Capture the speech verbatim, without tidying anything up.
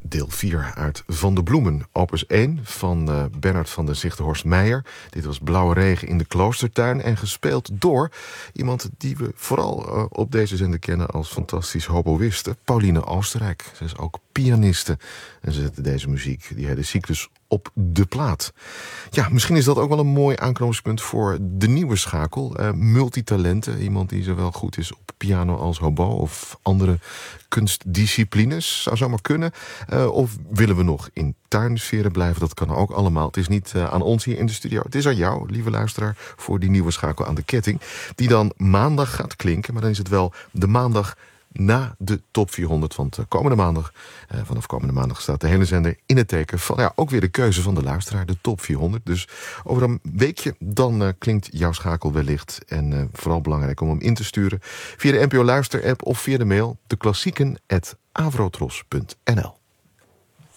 deel vier uit Van de Bloemen, opus één van uh, Bernard van der Zichtenhorst Meijer. Dit was Blauwe Regen in de Kloostertuin en gespeeld door iemand die we vooral uh, op deze zender kennen als fantastisch hoboïste, Pauline Oostenrijk. Ze is ook pianiste en ze zette deze muziek, die hele cyclus, op de plaat. Ja, misschien is dat ook wel een mooi aanknopingspunt voor de nieuwe schakel. Uh, multitalenten, iemand die zowel goed is op piano als hobo of andere kunstdisciplines, zou zomaar kunnen. Uh, of willen we nog in tuinsferen blijven? Dat kan ook allemaal. Het is niet uh, aan ons hier in de studio. Het is aan jou, lieve luisteraar, voor die nieuwe schakel aan de ketting. Die dan maandag gaat klinken, maar dan is het wel de maandag na de top vierhonderd. Want uh, komende maandag, uh, vanaf komende maandag staat de hele zender in het teken van ja, ook weer de keuze van de luisteraar, de top vierhonderd. Dus over een weekje dan uh, klinkt jouw schakel wellicht. En uh, vooral belangrijk om hem in te sturen via de N P O Luister app of via de mail de klassieken at avrotros punt n l.